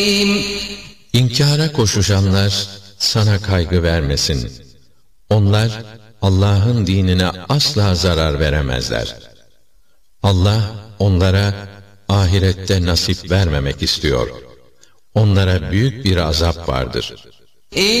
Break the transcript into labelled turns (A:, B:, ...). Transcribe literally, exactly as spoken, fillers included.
A: İnkara koşuşanlar sana kaygı vermesin. Onlar Allah'ın dinine asla zarar veremezler. Allah onlara ahirette nasip vermemek istiyor. Onlara büyük bir azap vardır.